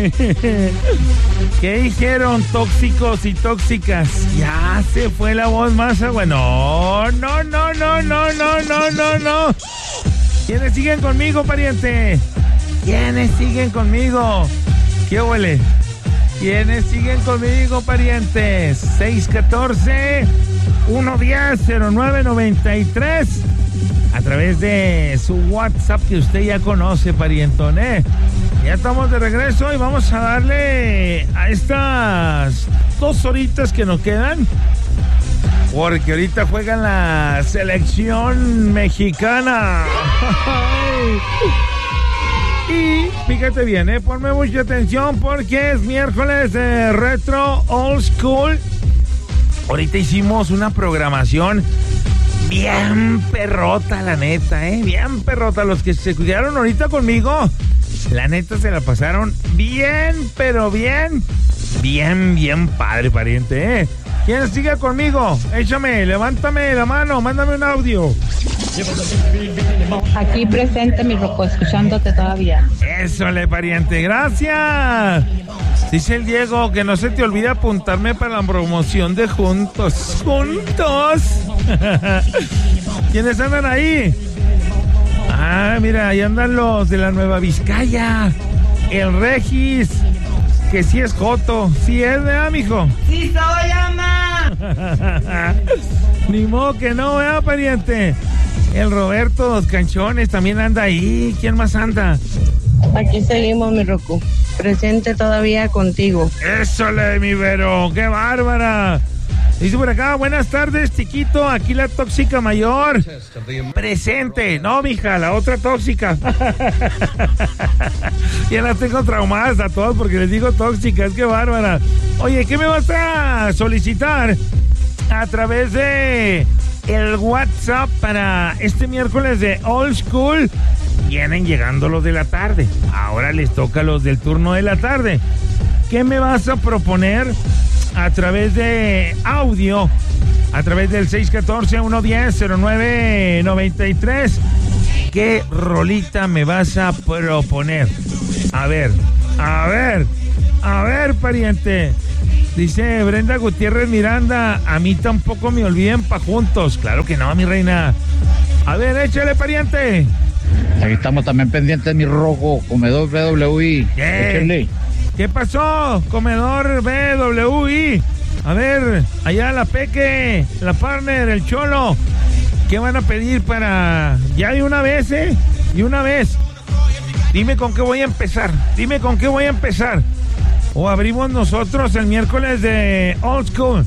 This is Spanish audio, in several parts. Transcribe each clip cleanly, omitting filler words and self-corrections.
¿Qué dijeron tóxicos y tóxicas? Ya se fue la voz más agua. No. ¿Quiénes siguen conmigo, pariente? ¿Quiénes siguen conmigo? ¿Qué huele? ¿Quiénes siguen conmigo, parientes? 614-110-0993 a través de su WhatsApp que usted ya conoce, parientón, ¿eh? Ya estamos de regreso y vamos a darle a estas 2 horitas que nos quedan, porque ahorita juegan la selección mexicana. Y fíjate bien, ponme mucha atención porque es miércoles de Retro Old School. Ahorita hicimos una programación bien perrota, la neta, bien perrota. Los que se cuidaron ahorita conmigo, la neta se la pasaron bien, pero bien padre, pariente, ¿Quién sigue conmigo? Échame, levántame la mano, mándame un audio. Aquí presente, mi Rocco, escuchándote todavía. Ésole, pariente, gracias. Dice el Diego que no se te olvide apuntarme para la promoción de Juntos. ¡Juntos! ¿Quiénes andan ahí? Ah, mira, ahí andan los de la Nueva Vizcaya. El Regis, que sí es joto. Sí es, ¿verdad, mijo? ¡Sí soy, ama! Ni modo que no, ¿verdad, pariente? El Roberto Dos Canchones también anda ahí. ¿Quién más anda? Aquí seguimos, mi Rocco. Presente todavía contigo. ¡Ésole, mi Vero! ¡Qué bárbara! Dice por acá, buenas tardes, chiquito. Aquí la tóxica mayor. Presente. No, mija, la otra tóxica. Ya las tengo traumadas a todas porque les digo tóxicas. ¡Qué bárbara! Oye, ¿qué me vas a solicitar a través de el WhatsApp para este miércoles de Old School? Vienen llegando los de la tarde. Ahora les toca los del turno de la tarde. ¿Qué me vas a proponer a través de audio? A través del 614-110-0993. ¿Qué rolita me vas a proponer? A ver, pariente. Dice Brenda Gutiérrez Miranda, a mí tampoco me olviden pa' Juntos. Claro que no, mi reina. A ver, échale, pariente. Aquí estamos también pendientes, mi Rojo, comedor BWI. Échale. ¿Qué pasó, comedor BWI? A ver, allá la Peque, la partner, el Cholo. ¿Qué van a pedir para...? Ya de una vez, De una vez. Dime con qué voy a empezar. O abrimos nosotros el miércoles de Old School.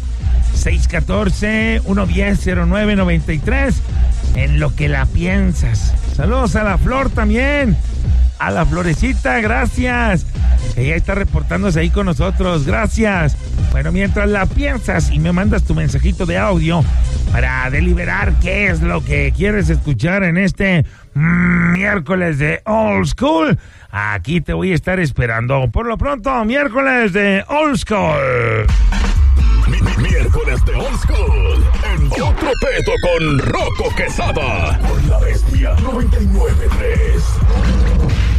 614-110-0993. En lo que la piensas. Saludos a la Flor también. A la Florecita, gracias. Ella está reportándose ahí con nosotros, gracias. Bueno, mientras la piensas y me mandas tu mensajito de audio para deliberar qué es lo que quieres escuchar en este miércoles de Old School, aquí te voy a estar esperando. Por lo pronto, miércoles de Old School. Miércoles de Old School en Otro Peto con Rocco Quesada por La Bestia 99.3.